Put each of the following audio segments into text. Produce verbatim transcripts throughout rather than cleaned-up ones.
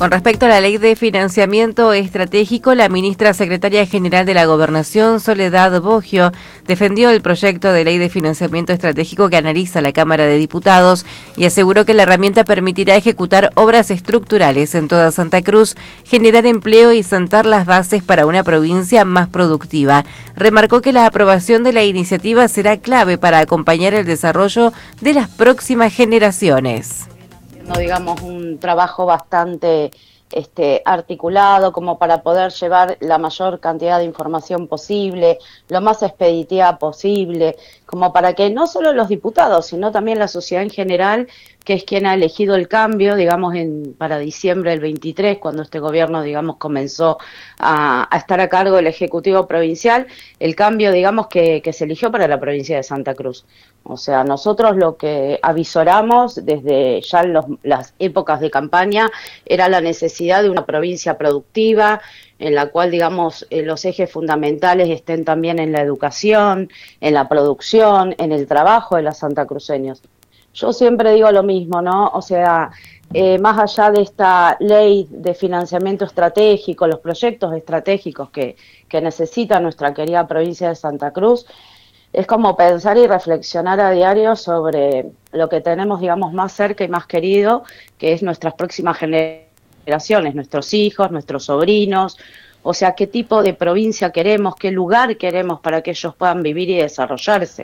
Con respecto a la ley de financiamiento estratégico, la ministra secretaria general de la Gobernación, Soledad Boggio, defendió el proyecto de ley de financiamiento estratégico que analiza la Cámara de Diputados y aseguró que la herramienta permitirá ejecutar obras estructurales en toda Santa Cruz, generar empleo y sentar las bases para una provincia más productiva. Remarcó que la aprobación de la iniciativa será clave para acompañar el desarrollo de las próximas generaciones. No, digamos, un trabajo bastante este, articulado como para poder llevar la mayor cantidad de información posible, lo más expeditiva posible, como para que no solo los diputados, sino también la sociedad en general, que es quien ha elegido el cambio, digamos, en, para diciembre del veintitrés, cuando este gobierno, digamos, comenzó a, a estar a cargo del Ejecutivo Provincial, el cambio, digamos, que, que se eligió para la provincia de Santa Cruz. O sea, nosotros lo que avisoramos desde ya en los, las épocas de campaña era la necesidad de una provincia productiva, en la cual, digamos, eh, los ejes fundamentales estén también en la educación, en la producción, en el trabajo de los santacruceños. Yo siempre digo lo mismo, ¿no? O sea, eh, más allá de esta ley de financiamiento estratégico, los proyectos estratégicos que, que necesita nuestra querida provincia de Santa Cruz, es como pensar y reflexionar a diario sobre lo que tenemos, digamos, más cerca y más querido, que es nuestras próximas generaciones, nuestros hijos, nuestros sobrinos. O sea, qué tipo de provincia queremos, qué lugar queremos para que ellos puedan vivir y desarrollarse.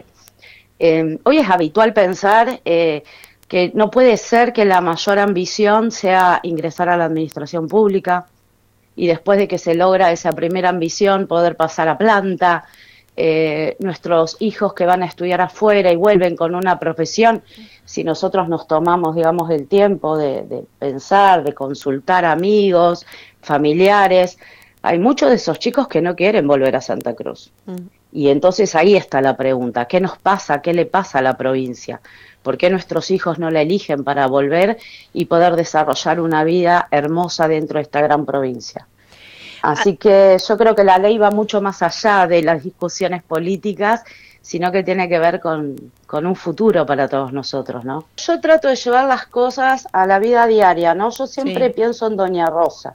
Eh, hoy es habitual pensar eh, que no puede ser que la mayor ambición sea ingresar a la administración pública y después de que se logra esa primera ambición poder pasar a planta, eh, nuestros hijos que van a estudiar afuera y vuelven con una profesión, si nosotros nos tomamos, digamos, el tiempo de, de pensar, de consultar amigos, familiares, hay muchos de esos chicos que no quieren volver a Santa Cruz. Mm. Y entonces ahí está la pregunta, ¿qué nos pasa? ¿Qué le pasa a la provincia? ¿Por qué nuestros hijos no la eligen para volver y poder desarrollar una vida hermosa dentro de esta gran provincia? Así que yo creo que la ley va mucho más allá de las discusiones políticas, sino que tiene que ver con, con un futuro para todos nosotros, ¿no? Yo trato de llevar las cosas a la vida diaria, ¿no? Yo siempre sí. pienso en Doña Rosa.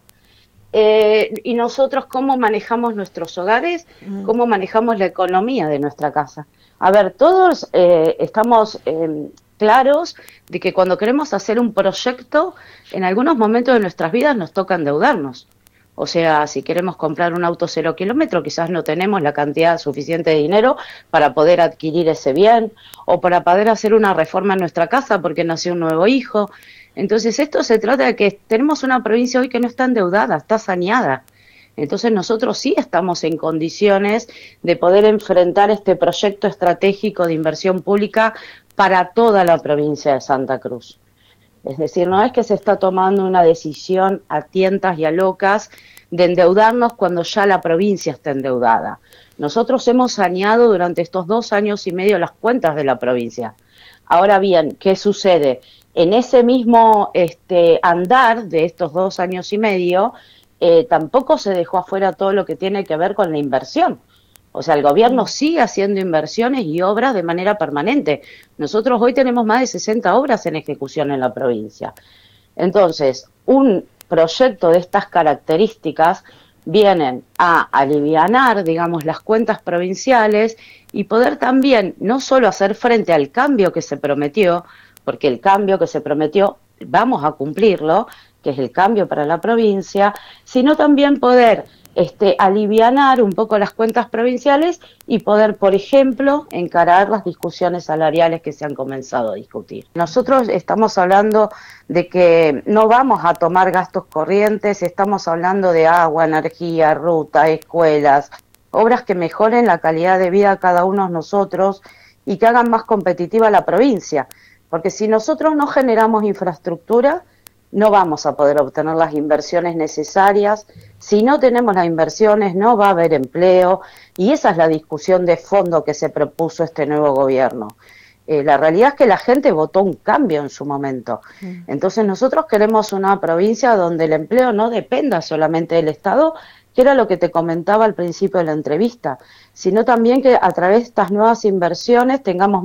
Eh, y nosotros cómo manejamos nuestros hogares, mm. cómo manejamos la economía de nuestra casa. A ver, todos eh, estamos eh, claros de que cuando queremos hacer un proyecto, en algunos momentos de nuestras vidas nos toca endeudarnos. O sea, si queremos comprar un auto cero kilómetro, quizás no tenemos la cantidad suficiente de dinero para poder adquirir ese bien, o para poder hacer una reforma en nuestra casa porque nació un nuevo hijo. Entonces esto se trata de que tenemos una provincia hoy que no está endeudada, está saneada. Entonces nosotros sí estamos en condiciones de poder enfrentar este proyecto estratégico de inversión pública para toda la provincia de Santa Cruz. Es decir, no es que se está tomando una decisión a tientas y a locas de endeudarnos cuando ya la provincia está endeudada. Nosotros hemos saneado durante estos dos años y medio las cuentas de la provincia. Ahora bien, ¿qué sucede? En ese mismo este, andar de estos dos años y medio, eh, tampoco se dejó afuera todo lo que tiene que ver con la inversión. O sea, el gobierno sigue haciendo inversiones y obras de manera permanente. Nosotros hoy tenemos más de sesenta obras en ejecución en la provincia. Entonces, un proyecto de estas características vienen a alivianar, digamos, las cuentas provinciales y poder también no solo hacer frente al cambio que se prometió, porque el cambio que se prometió vamos a cumplirlo, que es el cambio para la provincia, sino también poder este, alivianar un poco las cuentas provinciales y poder, por ejemplo, encarar las discusiones salariales que se han comenzado a discutir. Nosotros estamos hablando de que no vamos a tomar gastos corrientes, estamos hablando de agua, energía, ruta, escuelas, obras que mejoren la calidad de vida a cada uno de nosotros y que hagan más competitiva la provincia. Porque si nosotros no generamos infraestructura, no vamos a poder obtener las inversiones necesarias. Si no tenemos las inversiones, no va a haber empleo. Y esa es la discusión de fondo que se propuso este nuevo gobierno. Eh, la realidad es que la gente votó un cambio en su momento. Entonces nosotros queremos una provincia donde el empleo no dependa solamente del Estado, que era lo que te comentaba al principio de la entrevista, sino también que a través de estas nuevas inversiones tengamos